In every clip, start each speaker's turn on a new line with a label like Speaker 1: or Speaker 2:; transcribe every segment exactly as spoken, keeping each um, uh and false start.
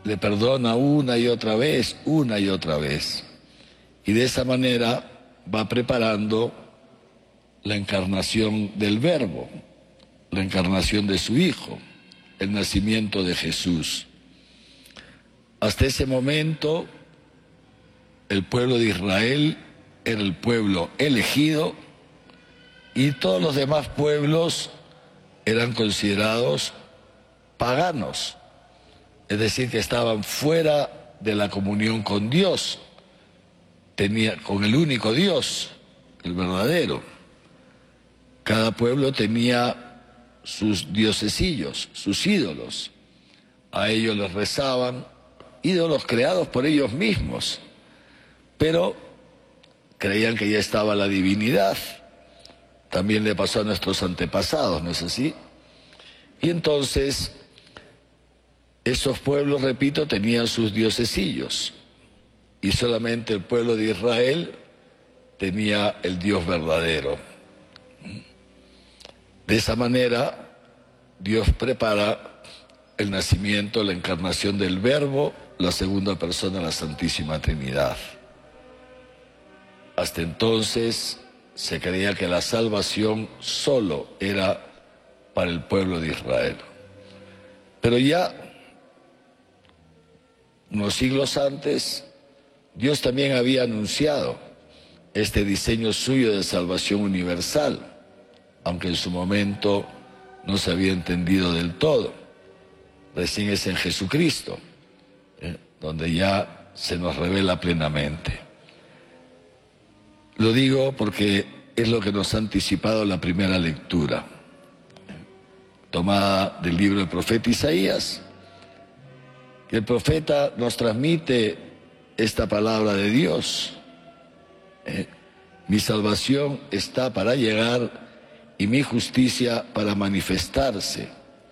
Speaker 1: le perdona una y otra vez, una y otra vez. Y de esa manera va preparando la encarnación del Verbo, la encarnación de su Hijo, el nacimiento de Jesús. Hasta ese momento, el pueblo de Israel era el pueblo elegido y todos los demás pueblos eran considerados paganos, es decir, que estaban fuera de la comunión con Dios, tenía, con el único Dios, el verdadero. Cada pueblo tenía sus diosesillos, sus ídolos. A ellos les rezaban, ídolos creados por ellos mismos, pero creían que ya estaba la divinidad. También le pasó a nuestros antepasados, ¿no es así? Y entonces, esos pueblos, repito, tenían sus diosesillos, y solamente el pueblo de Israel tenía el Dios verdadero. De esa manera, Dios prepara el nacimiento, la encarnación del Verbo, la segunda persona de la Santísima Trinidad. Hasta entonces se creía que la salvación solo era para el pueblo de Israel. Pero ya unos siglos antes, Dios también había anunciado este diseño suyo de salvación universal, aunque en su momento no se había entendido del todo. Recién es en Jesucristo, ¿eh? donde ya se nos revela plenamente. Lo digo porque es lo que nos ha anticipado la primera lectura, tomada del libro del profeta Isaías, que el profeta nos transmite esta palabra de Dios. ¿eh? Mi salvación está para llegar y mi justicia para manifestarse.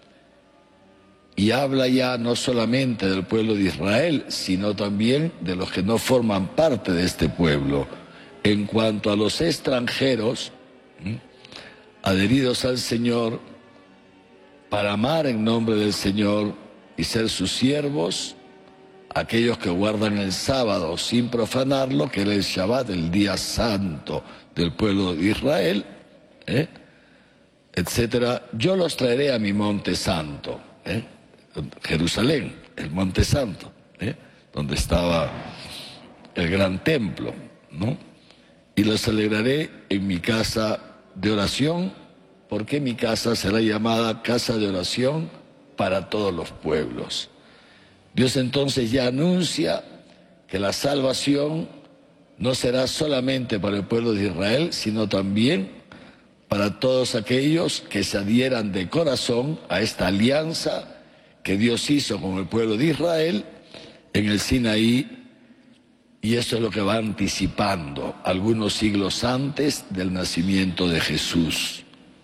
Speaker 1: Y habla ya no solamente del pueblo de Israel, sino también de los que no forman parte de este pueblo. En cuanto a los extranjeros, ¿sí? adheridos al Señor, para amar en nombre del Señor y ser sus siervos, aquellos que guardan el sábado sin profanarlo, que era el Shabbat, el día santo del pueblo de Israel, ¿eh? etcétera, yo los traeré a mi monte santo, ¿eh? Jerusalén, el monte santo, ¿eh? donde estaba el gran templo, ¿no? Y los alegraré en mi casa de oración, porque mi casa será llamada casa de oración para todos los pueblos. Dios entonces ya anuncia que la salvación no será solamente para el pueblo de Israel, sino también para todos aquellos que se adhieran de corazón a esta alianza que Dios hizo con el pueblo de Israel en el Sinaí, y esto es lo que va anticipando algunos siglos antes del nacimiento de Jesús.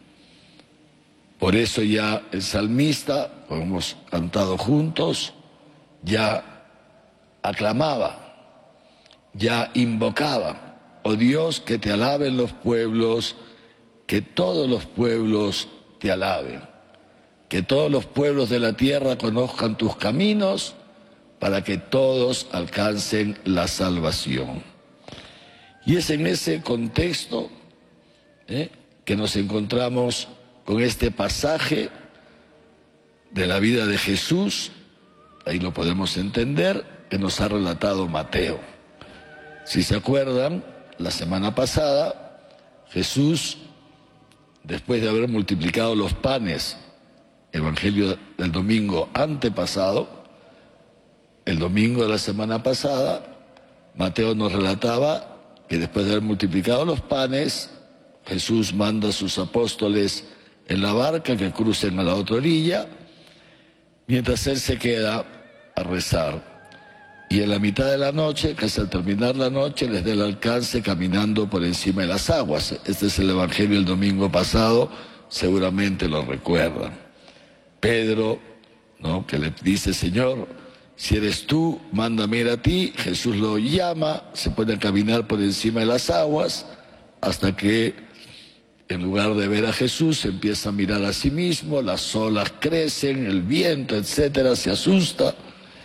Speaker 1: Por eso ya el salmista, como hemos cantado juntos, ya aclamaba, ya invocaba: oh Dios, que te alaben los pueblos, que todos los pueblos te alaben, que todos los pueblos de la tierra conozcan tus caminos, para que todos alcancen la salvación. Y es en ese contexto ¿eh? que nos encontramos con este pasaje de la vida de Jesús, ahí lo podemos entender, que nos ha relatado Mateo. Si se acuerdan, la semana pasada, Jesús, después de haber multiplicado los panes, Evangelio del domingo antepasado, el domingo de la semana pasada, Mateo nos relataba que después de haber multiplicado los panes, Jesús manda a sus apóstoles en la barca que crucen a la otra orilla, mientras él se queda a rezar. Y en la mitad de la noche, casi al terminar la noche, les da el alcance caminando por encima de las aguas. Este es el Evangelio del domingo pasado, seguramente lo recuerdan. Pedro, ¿no?, que le dice: Señor, si eres tú, mándame ir a ti. Jesús lo llama, se pone a caminar por encima de las aguas, hasta que, en lugar de ver a Jesús, se empieza a mirar a sí mismo, las olas crecen, el viento, etcétera, se asusta,